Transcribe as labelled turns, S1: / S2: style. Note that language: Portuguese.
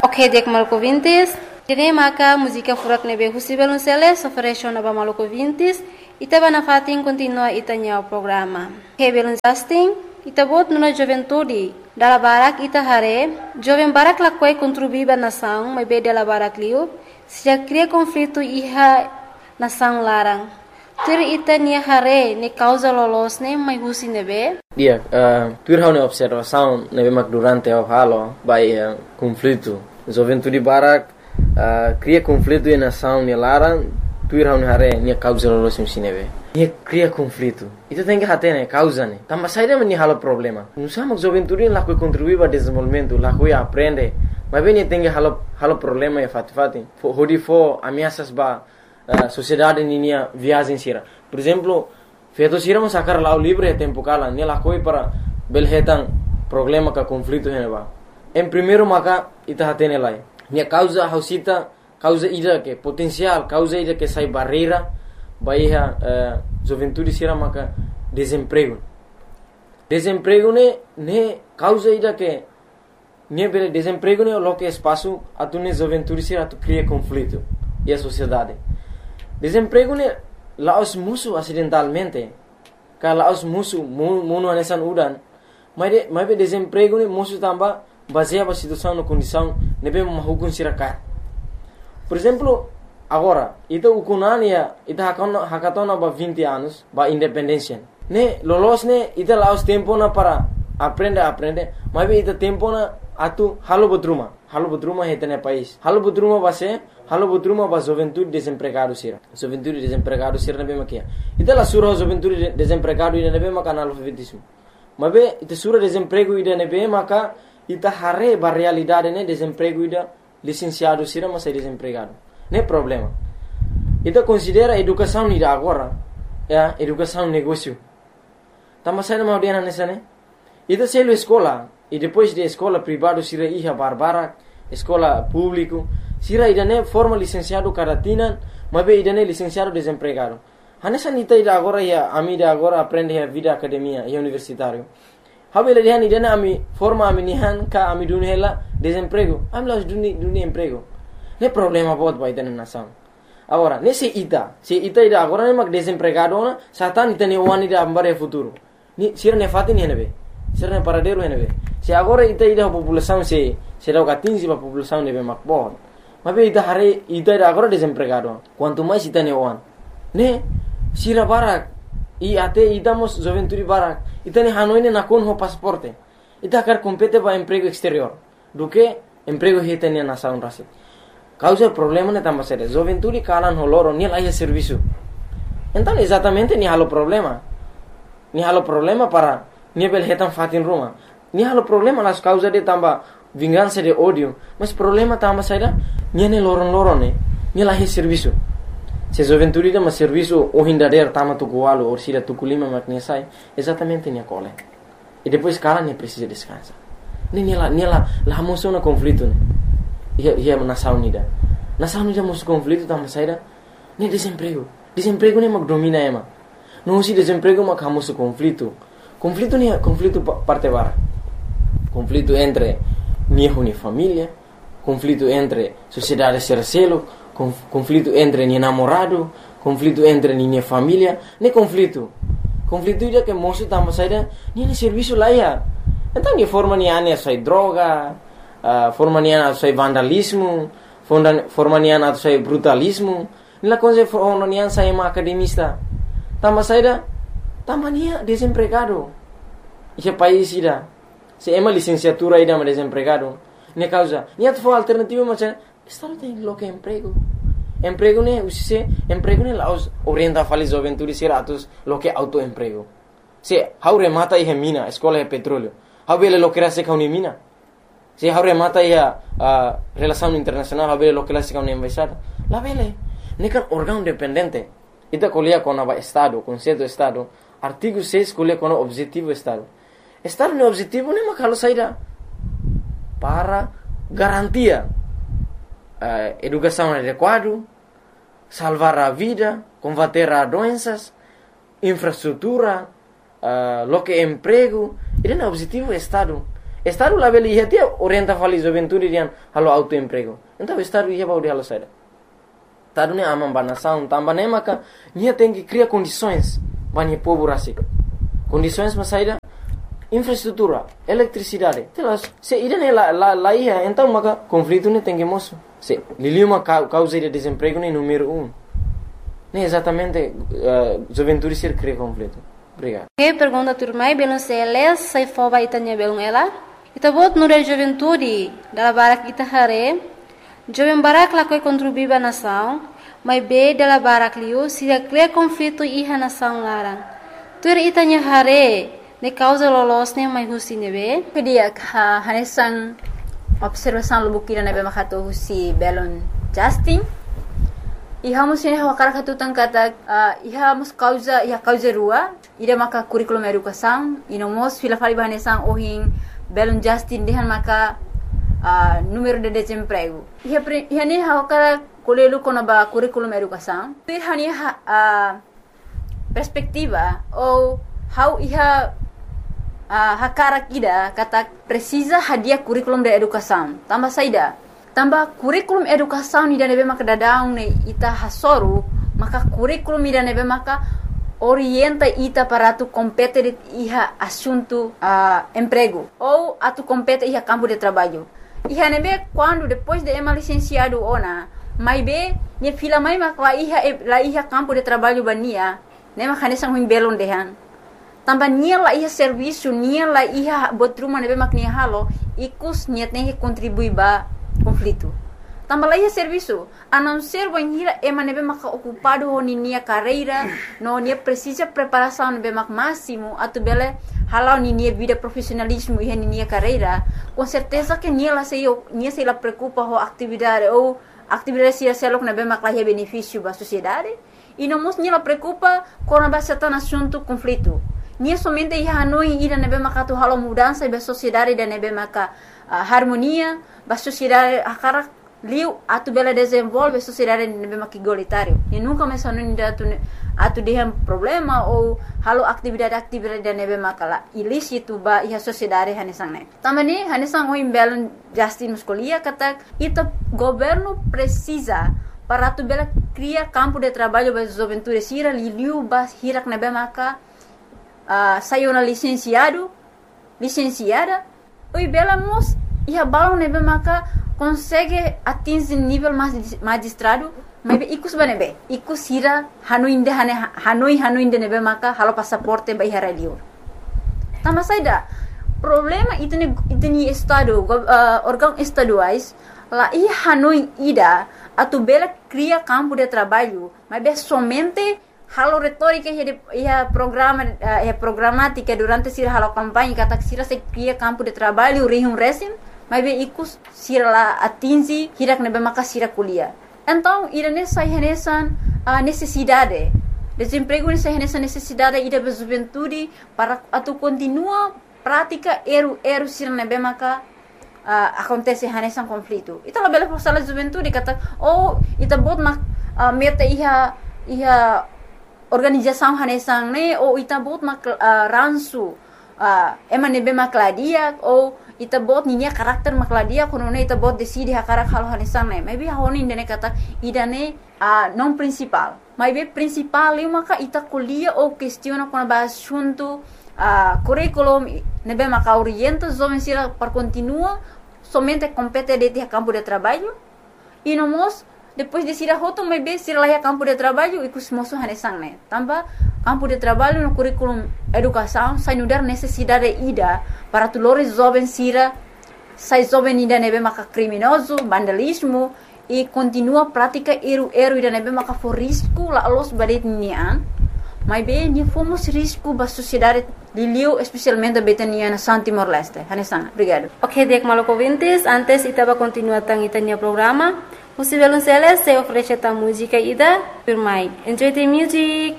S1: Ok, dek Maluco Vintes. Dene maka música furak nebe Husibel Unceles oferece na ba Maluco Vintes. Ita ba na fatin continua itanya o programa. Hebel Justin, ita bot nuna juventude. Dala barak ita hare, jovem barak lakwai contribuiba nação, mas be dala barak liu, se já cria conflito iha nação larang. Tur ita nia hare ne causa lolos ne mai husi nebe.
S2: Dia, tur hau ne observação nebe mak durante o halo by conflito. Juventude barak cria conflito e nação ne larang, tur hau ne hare ne causa lolos nebe. Nia cria conflito. Itu tem que hate ne causa ne. Tamba saída me halo problema. Não sama juventude lá que contribui para desenvolvimento, lá que aprende. Mas bem tem que halo problema e fati. Hodi fo ameaças ba sociedade ninia viagem sira. Por exemplo, feito sira mas sacar lá o livre é tempo cala, ne lá coi para belhetan problema ka conflito heneba. Em primeiro maka ita hate ne lai. Nia causa hausita, causa ida que potencial, causa ida que sai barreira. Bahia juventude sira maka desemprego ne causa ida que ne bele desemprego ne lo que espaço atune juventude sira tu cria conflito e a sociedade. Desemprego ne laos musu acidentalmente ka laos musu muno anesan udan mas be desemprego ne musu tamba baseia situação no condição ne be mahukun sira ka. Por exemplo, agora, ita ukunania, ita hakatona ba 20 anos, ba independência. Ne, lolos ne, ita laos tempo na para aprende, mas ita tempo na atu halo bodruma heta ne país. Halo bodruma ba juventude desempregado sira. Juventude desempregado sira na be makia. Ita la sura juventude desempregado ida ne be maka analfabetismo. Mas be ita sura desemprego ida ne be maka ita hare ba realidade ne desemprego ida licenciado sira mas é desempregado. Nem problema. Ita considera educação ida agora, educação negócio. Tama sai na audiana nessa né? Ita selo escola e depois de escola privado sira iha barbara, escola público, sira ida ne forma licenciado caratina, mas be ida ne licenciado desempregado. Hanessa ita ida agora ia amida agora aprende a vida academia e universitário. Habele dia ida ne ami forma aminihan ka ami dunhela desemprego. Amlas duni emprego. Ne problema bot ba ita nação. Agora, se ita ida agora ne mag desempregado na, satan ita ne wani da ambare futuro. Ni sira ne fati ni henebe. Sira ne paradero henebe. Se agora ita ida população se dá 15 ba população nebe mag bot. Mas be ita hare ita ida agora desempregado. Quanto mais ita ne wan. Ne sira barak e até ita mos juventude barak. Ita ne hanoi ne nakon ho pasaporte. Ita quer compete ba emprego exterior. Do que emprego hita ne nação rasi. Causa problema ne tamba sere. Juventude kalan holoro ni laia serviço. Então exatamente ni halo problema. Ni halo problema para ni belhetan fatin ruma. Ni halo problema las causa de tamba vingança de ódio. Mas problema tamba sere ni ne loron ne. Ni laia serviço. Se juventude dá serviço o hindader tama tu gualo ou sira tu kulima maknesai, exatamente ni acole. E depois kalan ni precisa descansar. Ni la moção na conflito ne. Ia nação unida mus conflito tama saída nem desemprego ne mag domina ema não se desemprego mag hamus conflito nem conflito parte bara conflito entre minha família conflito entre sociedade sercelo conflito entre minha namorado conflito entre minha família nem conflito ida que moço tama saída nem serviço lá ia então de forma ni ane sai droga forma nian atau sai vandalismo, forma nian atau sai brutalismo, nila coisa forma nian sai ma academista, tamba saida, tamba nia desempregado, esse país ida, se ema licenciatura ida ma desempregado, ne causa, nia tu alternativa macam, estado tem lo que emprego ne laos orienta fali juventude siratus lo que autoemprego, se haure mata e mina, escola e petróleo, haure lo que rase kauni mina. Se haure mata ia relação internacional habele lo que la sica universidade la vele nekan órgão dependente ita colia com a estado conceito estado artigo 6 colia com objetivo estado no objetivo ne makalo saída para garantia educação adequada salvar a vida combater a doenças infraestrutura lo que emprego ida no objetivo estado Estado lá beli ia dia orienta fali juventude rian halo autoemprego. Então estado ia baudi halo saida. Tado ne amam banação, tamba ne maka nia tem que criar condições bani povo rasik. Condições mas saida infraestrutura, eletricidade. Telas, se irene lá ia, então maka conflito ne tem que moço. Se lili uma causa de desemprego ne número 1. Nem exatamente juventude ser cria conflito. Obrigado.
S1: Ok, pergunta turmai belum seles sai foba itanya belum ela. Ita bot nura juventude dala barak ita hare. Jovem barak la koi contribui ba nação, mas be dala barak liu se cria conflito iha nação larang. Tur itanya hare ne causa lolosnya mai husi nebe.
S3: Kedia hanesan observação lubukira nebe makato husi belon Justin. Iha musine hawakara katutan kata iha mus causa rua ida maka curriculum educação inomos fila fali bahanesan ohin belon Justin dehan maka número de desemprego. Iha ne hawakara kolelu kono ba curriculum educação. Iha ne perspectiva ou how iha hakara kida kata precisa hadiah curriculum de educação. Tambah saida. Tambah curriculum educação ida nebe maka dadaung ne ita hasoru maka curriculum ida nebe maka orienta ita para tu compete iha assunto emprego ou atu compete iha campo de trabalho. Iha nebe quando depois de ema licenciado ona mai be ne fila mai maka la iha campo de trabalho bania ne maka nesang huing belon dehan. Tambah nia la iha serviço nia la iha botruma nebe mak nia halo ikus niat ne contribui ba conflito. Tambah la iha serviço a não ser banhira ema nebe mak ocupado honi nia carreira no nia precisa preparação nebe mak máximo atu bele halau ni nia vida profissionalismo iha ni nia carreira com certeza que nia se la preocupa ho atividade ou atividade se selok nebe mak la iha benefício ba sociedade e não mos nia la preocupa com ba certain assunto conflito. Nia somente iha hanoi ida nebe maka tu halo mudança ba sociedade da nebe maka harmonia ba sociedade akara liu atu bela desenvolve sociedade nebe maka igualitário. E nunca mais hanoi atu dehan problema ou halo atividade da nebe maka la ilícito ba iha sociedade hanesang ne. Tambani hanesang o imbelon Justin Muscolia kata ita governo precisa para tu bela cria campo de trabalho ba juventude sira liu ba hirak nebe maka saiu na licenciada, oi bela mos ia balão nebe maka consegue atingir nível magistrado, mas be ikus banebe, ikus hira hanoi inde nebe maka halo passaporte ba ihara liur. Tambah saida problema itni estado órgão estaduais lá ia hanoi ida atu bela cria campo de trabalho, mas be somente halo retórica ia programática durante sira halo campanha kata sira se cria campo de trabalho rihum resim mas be ikus sira la atingi hirak nebe maka sira kuliah. Então irane sai hanesan necessidade desemprego ne sai hanesan necessidade ida ba juventude para atu continua prática eru sira nebe maka acontece hanesan conflito. Ita la bela forsala juventude kata ita bot mak meta iha organização hanesang ne ou ita bot mak ransu ema nebe makladia ou ita bot ninya karakter makladia kono ne ita bot decide hakarak halo hanesang ne maybe honi ne kata idane non principal maybe principal eu maka ita kuliah ou questiona kono ba assunto curriculum nebe maka orienta jovem sira para continua somente compete de campo de trabalho e nomos depois de sira hoto mai be sira laia campo de trabalho ikus moso hanesang ne tambah campo de trabalho no curriculum educação sai nudar necessidade ida para tulores jovem sira sai jovem ida nebe maka criminoso vandalismo e continua prática eru ida nebe maka for risco la los badet nian mai be ni fomos risco ba sociedade Liliu especialmente betania na San Timor-Leste. Hanesang, obrigado.
S1: Ok, dek maloko vintes, antes itaba continua tang itania programa. Musivelun Celes se oferece ta música ida. Firmai. Enjoy the music.